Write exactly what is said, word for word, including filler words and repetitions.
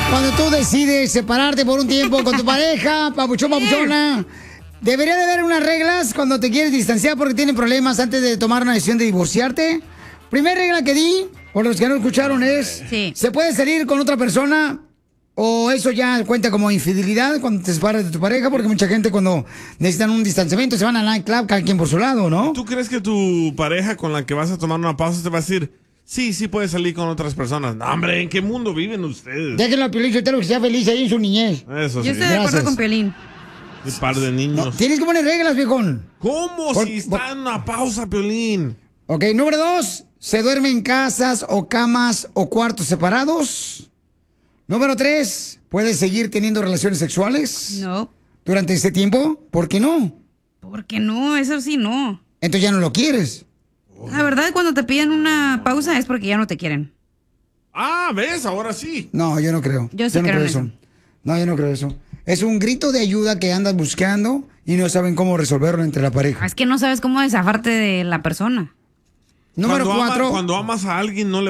Cuando tú decides separarte por un tiempo con tu pareja, papuchón, papuchona, debería de haber unas reglas cuando te quieres distanciar porque tienen problemas antes de tomar una decisión de divorciarte. Primera regla que di, por los que no escucharon, es: sí. ¿se puede salir con otra persona o eso ya cuenta como infidelidad cuando te separas de tu pareja? Porque mucha gente cuando necesitan un distanciamiento se van al nightclub, cada quien por su lado, ¿no? ¿Tú crees que tu pareja con la que vas a tomar una pausa te va a decir, sí, sí puedes salir con otras personas? No, hombre, ¿en qué mundo viven ustedes? Déjenlo a Piolín Sotelo que sea feliz ahí en su niñez. Eso sí. Yo estoy de acuerdo con Piolín. Un par de niños. No, tienes que poner reglas, viejón. ¿Cómo? Por- si está por- en una pausa, Piolín. Ok, número dos, ¿se duerme en casas o camas o cuartos separados? Número tres, ¿puedes seguir teniendo relaciones sexuales No. durante este tiempo? ¿Por qué no? ¿Por qué no? Eso sí, no. Entonces ya no lo quieres. La verdad, cuando te piden una pausa es porque ya no te quieren. Ah, ¿ves? Ahora sí. No, yo no creo. Yo sí no creo en eso. eso. No, yo no creo eso. Es un grito de ayuda que andas buscando y no saben cómo resolverlo entre la pareja. Es que no sabes cómo desafarte de la persona. Número Cuando ama- cuatro. cuando amas a alguien, no le